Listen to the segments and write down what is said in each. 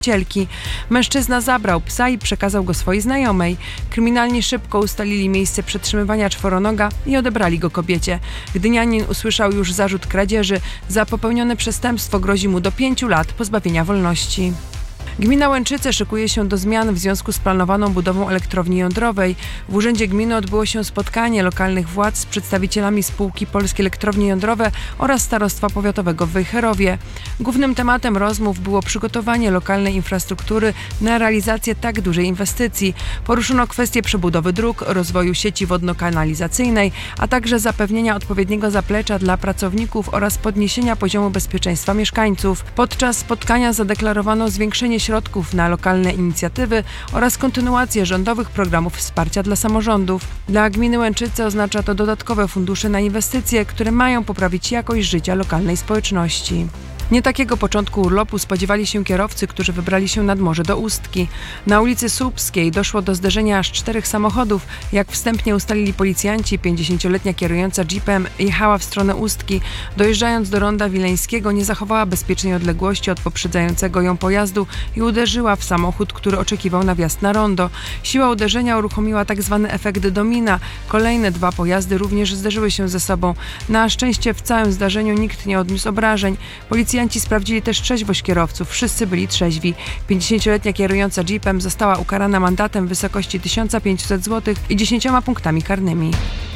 Mężczyzna zabrał psa i przekazał go swojej znajomej. Kryminalni szybko ustalili miejsce przetrzymywania czworonoga i odebrali go kobiecie. Gdynianin usłyszał już zarzut kradzieży. Za popełnione przestępstwo grozi mu do 5 lat pozbawienia wolności. Gmina Łęczyce szykuje się do zmian w związku z planowaną budową elektrowni jądrowej. W Urzędzie Gminy odbyło się spotkanie lokalnych władz z przedstawicielami spółki Polskie Elektrownie Jądrowe oraz Starostwa Powiatowego w Wejherowie. Głównym tematem rozmów było przygotowanie lokalnej infrastruktury na realizację tak dużej inwestycji. Poruszono kwestię przebudowy dróg, rozwoju sieci wodno-kanalizacyjnej, a także zapewnienia odpowiedniego zaplecza dla pracowników oraz podniesienia poziomu bezpieczeństwa mieszkańców. Podczas spotkania zadeklarowano zwiększenie środków na lokalne inicjatywy oraz kontynuację rządowych programów wsparcia dla samorządów. Dla gminy Łęczyce oznacza to dodatkowe fundusze na inwestycje, które mają poprawić jakość życia lokalnej społeczności. Nie takiego początku urlopu spodziewali się kierowcy, którzy wybrali się nad morze do Ustki. Na ulicy Słupskiej doszło do zderzenia aż 4 samochodów. Jak wstępnie ustalili policjanci, 50-letnia kierująca jeepem jechała w stronę Ustki. Dojeżdżając do ronda Wileńskiego nie zachowała bezpiecznej odległości od poprzedzającego ją pojazdu i uderzyła w samochód, który oczekiwał na wjazd na rondo. Siła uderzenia uruchomiła tzw. efekt domina. Kolejne 2 pojazdy również zderzyły się ze sobą. Na szczęście w całym zdarzeniu nikt nie odniósł obrażeń. Policjanci sprawdzili też trzeźwość kierowców. Wszyscy byli trzeźwi. 50-letnia kierująca jeepem została ukarana mandatem w wysokości 1500 zł i 10 punktami karnymi.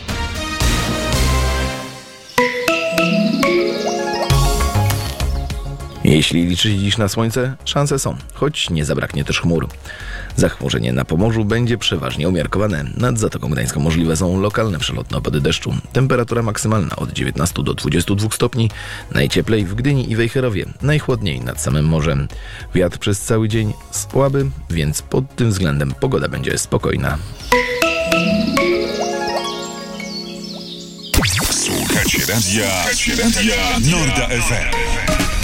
Jeśli liczysz dziś na słońce, szanse są, choć nie zabraknie też chmur. Zachmurzenie na Pomorzu będzie przeważnie umiarkowane. Nad Zatoką Gdańską możliwe są lokalne przelotne opady deszczu. Temperatura maksymalna od 19 do 22 stopni. Najcieplej w Gdyni i Wejherowie. Najchłodniej nad samym morzem. Wiatr przez cały dzień słaby, więc pod tym względem pogoda będzie spokojna. Słuchacie radia Norda FM.